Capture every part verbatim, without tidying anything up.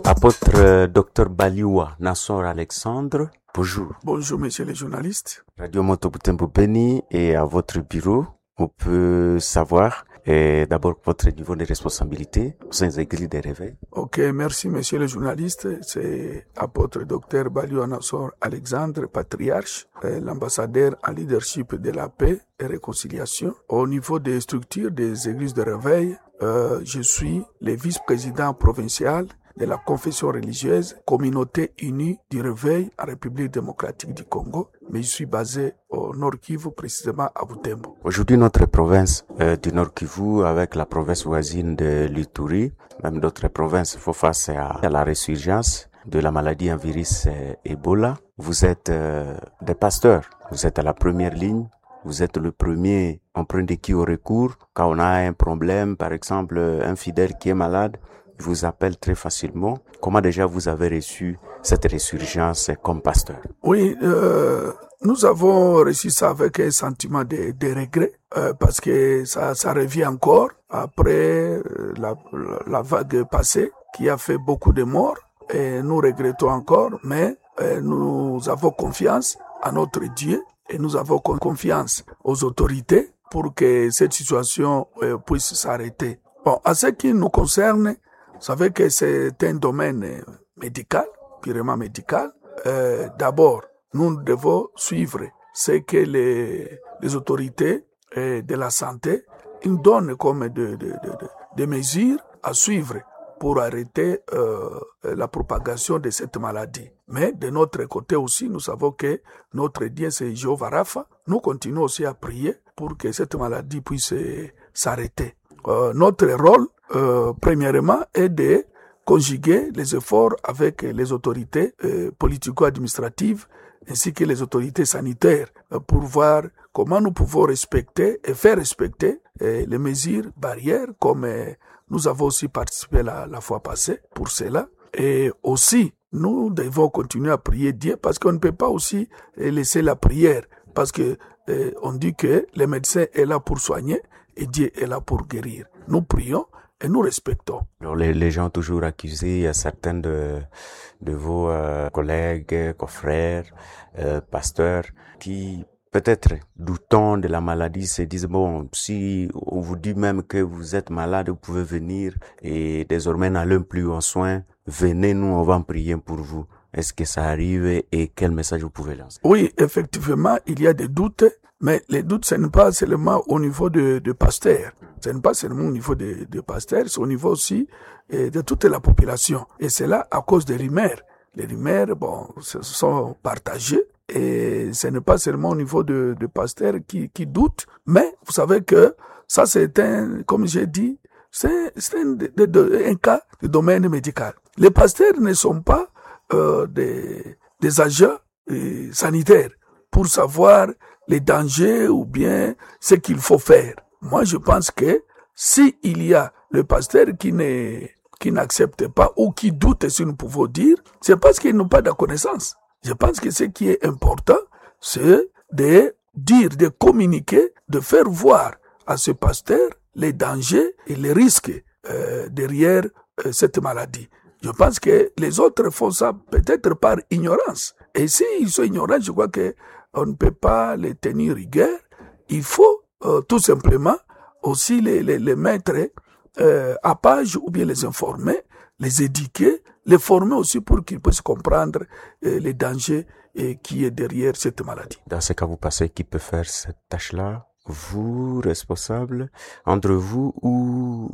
Apôtre euh, Docteur Baliwa Nassor Alexandre, bonjour. Bonjour, messieurs les journalistes. Radio Moto Butembo Beni est à votre bureau. On peut savoir euh, d'abord votre niveau de responsabilité au sein des églises des réveils. Ok, merci, messieurs les journalistes. C'est apôtre Docteur Baliwa Nassor Alexandre, patriarche, euh, l'ambassadeur en leadership de la paix et réconciliation. Au niveau des structures des églises de réveil, euh, je suis le vice-président provincial de la confession religieuse Communauté unie du réveil en République démocratique du Congo, mais je suis basé au Nord Kivu, précisément à Butembo. Aujourd'hui, notre province euh, du Nord Kivu, avec la province voisine de l'Ituri, même d'autres provinces, font face à, à la résurgence de la maladie en virus euh, Ebola. Vous êtes euh, des pasteurs, vous êtes à la première ligne. Vous êtes le premier emprunt de qui au recours. Quand on a un problème, par exemple, un fidèle qui est malade, il vous appelle très facilement. Comment déjà vous avez reçu cette résurgence comme pasteur? Oui, euh, nous avons reçu ça avec un sentiment de, de regret euh, parce que ça, ça revient encore après la, la vague passée qui a fait beaucoup de morts et nous regrettons encore, mais euh, nous avons confiance à notre Dieu. Et nous avons confiance aux autorités pour que cette situation euh, puisse s'arrêter. Bon, à ce qui nous concerne, vous savez que c'est un domaine médical, purement médical. Euh, d'abord, nous devons suivre ce que les, les autorités euh, de la santé nous donnent comme de, de, de, de, de mesures à suivre pour arrêter euh, la propagation de cette maladie. Mais de notre côté aussi, nous savons que notre Dieu, c'est Jéhovah Rapha. Nous continuons aussi à prier pour que cette maladie puisse s'arrêter. Euh, notre rôle, euh, premièrement, est de conjuguer les efforts avec les autorités euh, politico-administratives ainsi que les autorités sanitaires euh, pour voir comment nous pouvons respecter et faire respecter euh, les mesures barrières comme euh, nous avons aussi participé la, la fois passée pour cela. Et aussi, nous devons continuer à prier Dieu parce qu'on ne peut pas aussi laisser la prière. Parce que eh, on dit que le médecin est là pour soigner et Dieu est là pour guérir. Nous prions et nous respectons. Alors les, les gens ont toujours accusé euh, certains de, de vos euh, collègues, confrères, euh, pasteurs qui... peut-être doutant de la maladie, se disent, bon, si on vous dit même que vous êtes malade, vous pouvez venir et désormais n'allez plus en soins, venez, nous, on va en prier pour vous. Est-ce que ça arrive et quel message vous pouvez lancer? Oui, effectivement, il y a des doutes, mais les doutes, ce n'est pas seulement au niveau de, de pasteurs. Ce n'est pas seulement au niveau de, de pasteurs, c'est au niveau aussi eh, de toute la population. Et c'est là à cause des rumeurs. Les rumeurs, bon, se sont partagées. Et ce n'est pas seulement au niveau de, de pasteurs qui, qui doutent, mais vous savez que ça c'est un, comme j'ai dit, c'est, c'est un, de, de, un cas de domaine médical. Les pasteurs ne sont pas euh, des, des agents euh, sanitaires pour savoir les dangers ou bien ce qu'il faut faire. Moi je pense que si il y a le pasteur qui ne, qui n'accepte pas ou qui doute, si nous pouvons dire, c'est parce qu'ils n'ont pas de connaissance. Je pense que ce qui est important, c'est de dire, de communiquer, de faire voir à ce pasteur les dangers et les risques euh, derrière euh, cette maladie. Je pense que les autres font ça peut-être par ignorance. Et s'ils sont ignorants, je crois qu'on ne peut pas les tenir rigueur. Il faut euh, tout simplement aussi les, les, les mettre euh, à page ou bien les informer, les éduquer, les former aussi pour qu'ils puissent comprendre euh, les dangers euh, qui est derrière cette maladie. Dans ce cas, vous pensez qui peut faire cette tâche-là? Vous, responsable, entre vous ou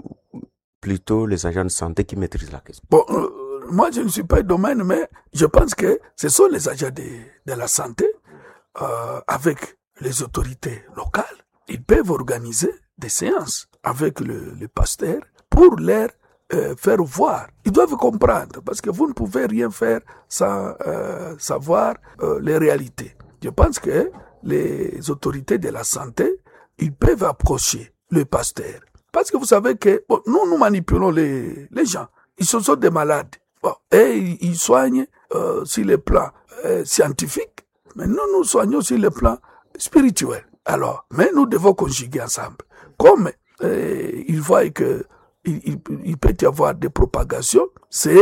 plutôt les agents de santé qui maîtrisent la question? Bon, euh, moi je ne suis pas domaine, mais je pense que ce sont les agents de, de la santé euh, avec les autorités locales. Ils peuvent organiser des séances avec le, le pasteur pour leur Euh, faire voir. Ils doivent comprendre parce que vous ne pouvez rien faire sans euh, savoir euh, les réalités. Je pense que les autorités de la santé, ils peuvent approcher le pasteur. Parce que vous savez que bon, nous, nous manipulons les, les gens. Ils sont, sont des malades. Bon, et ils, ils soignent euh, sur le plan euh, scientifique, mais nous, nous soignons sur le plan spirituel. Alors, mais nous devons conjuguer ensemble. Comme euh, ils voient que Il, il, il peut y avoir des propagations, c'est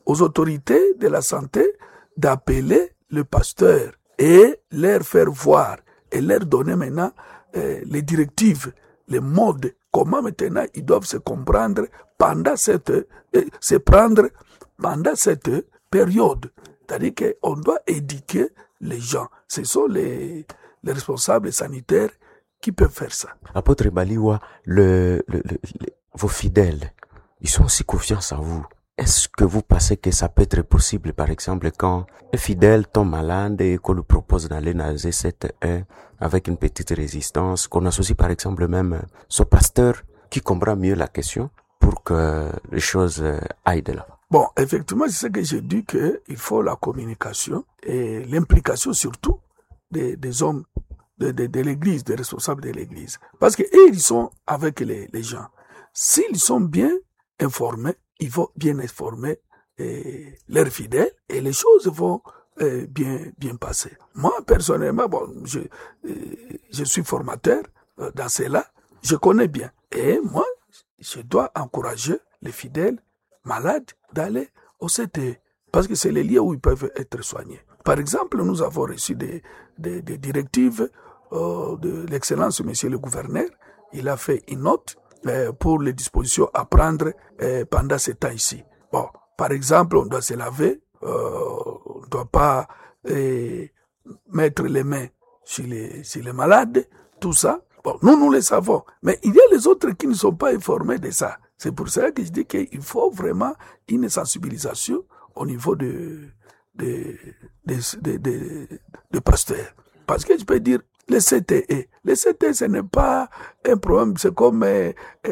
aux autorités de la santé d'appeler le pasteur et leur faire voir et leur donner maintenant euh, les directives, les modes, comment maintenant ils doivent se comprendre pendant cette, euh, se prendre pendant cette période. C'est-à-dire qu'on doit éduquer les gens. Ce sont les, les responsables sanitaires qui peuvent faire ça. Apôtre Baliwa, le, le, le, le, vos fidèles, ils sont aussi confiants en vous. Est-ce que vous pensez que ça peut être possible, par exemple, quand un fidèle tombe malade et qu'on lui propose d'aller dans Z sept un avec une petite résistance, qu'on associe par exemple même son pasteur qui comprend mieux la question pour que les choses aillent de là? Bon, effectivement, c'est ce que j'ai dit, qu'il faut la communication et l'implication surtout des, des hommes de, de, de l'Église, des responsables de l'Église. Parce que eux, ils sont avec les, les gens. S'ils sont bien informés, ils vont bien informer euh, leurs fidèles et les choses vont euh, bien bien passer. Moi, personnellement, bon, je, euh, je suis formateur euh, dans cela, je connais bien. Et moi, je dois encourager les fidèles malades d'aller au C T E parce que c'est les lieux où ils peuvent être soignés. Par exemple, nous avons reçu des, des, des directives euh, de l'excellence, monsieur le gouverneur. Il a fait une note pour les dispositions à prendre euh, pendant ce temps ici. Bon, par exemple, on doit se laver, euh, on ne doit pas euh, mettre les mains sur les, sur les malades, tout ça. Bon, nous, nous le savons. Mais il y a les autres qui ne sont pas informés de ça. C'est pour ça que je dis qu'il faut vraiment une sensibilisation au niveau de, de, de, de, de, de pasteurs. Parce que je peux dire, le C T E. Le C T E, ce n'est pas un problème, c'est comme euh,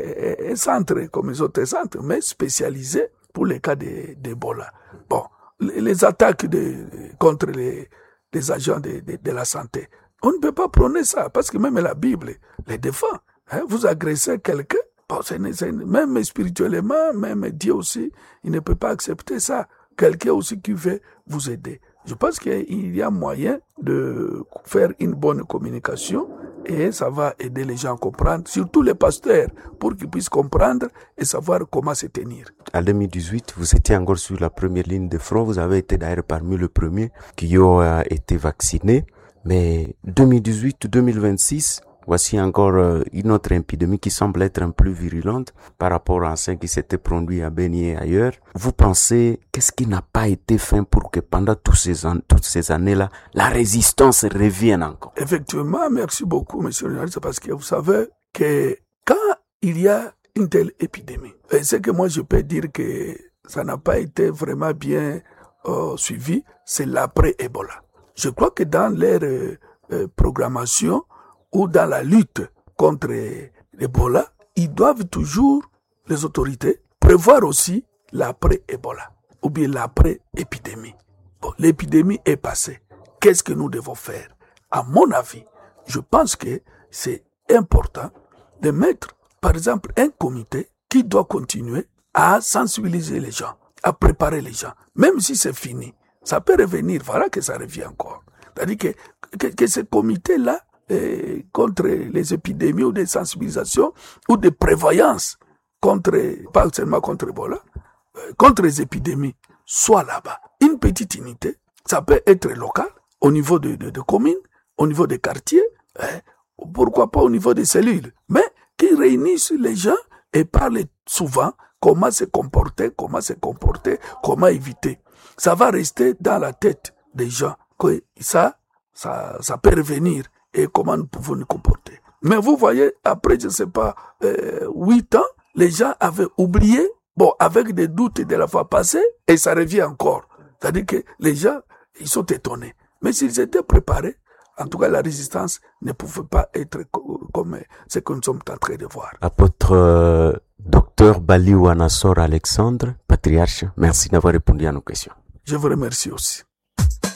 un centre, comme les autres centres, mais spécialisé pour les cas d'Ebola. Bon, les attaques de, contre les, les agents de, de, de la santé, on ne peut pas prôner ça, parce que même la Bible les défend. Hein, vous agressez quelqu'un, bon, c'est, c'est, même spirituellement, même Dieu aussi, il ne peut pas accepter ça. Quelqu'un aussi qui veut vous aider. Je pense qu'il y a moyen de faire une bonne communication et ça va aider les gens à comprendre, surtout les pasteurs, pour qu'ils puissent comprendre et savoir comment se tenir. En deux mille dix-huit, vous étiez encore sur la première ligne de front. Vous avez été d'ailleurs parmi les premiers qui ont été vaccinés. Mais deux mille dix-huit deux mille vingt-six, voici encore une autre épidémie qui semble être un peu plus virulente par rapport à celle qui s'était produit à Beni et ailleurs. Vous pensez, qu'est-ce qui n'a pas été fait pour que pendant tous ces an- toutes ces années-là, la résistance revienne encore? Effectivement, merci beaucoup, monsieur le journaliste, parce que vous savez que quand il y a une telle épidémie, et c'est que moi je peux dire que ça n'a pas été vraiment bien euh, suivi, c'est l'après-Ebola. Je crois que dans leur euh, euh, programmation, ou dans la lutte contre l'Ebola, ils doivent toujours, les autorités, prévoir aussi l'après-Ebola, ou bien l'après-épidémie. Bon, l'épidémie est passée. Qu'est-ce que nous devons faire? À mon avis, je pense que c'est important de mettre, par exemple, un comité qui doit continuer à sensibiliser les gens, à préparer les gens. Même si c'est fini, ça peut revenir, voilà que ça revient encore. C'est-à-dire que, que, que ce comité-là, Et contre les épidémies ou des sensibilisations ou des prévoyances contre, pas seulement contre Ebola, contre les épidémies, soit là-bas. Une petite unité, ça peut être local, au niveau de, de, de communes, au niveau des quartiers, hein, pourquoi pas au niveau des cellules, mais qui réunissent les gens et parlent souvent comment se comporter, comment se comporter, comment éviter. Ça va rester dans la tête des gens, que ça, ça, ça peut revenir. Et comment nous pouvons nous comporter. Mais vous voyez, après, je ne sais pas, euh, huit ans, les gens avaient oublié, bon, avec des doutes de la fois passée, et ça revient encore. C'est-à-dire que les gens, ils sont étonnés. Mais s'ils étaient préparés, en tout cas, la résistance ne pouvait pas être comme ce que nous sommes en train de voir. Apôtre euh, Docteur Baliwa Nassor Alexandre, patriarche, merci d'avoir répondu à nos questions. Je vous remercie aussi.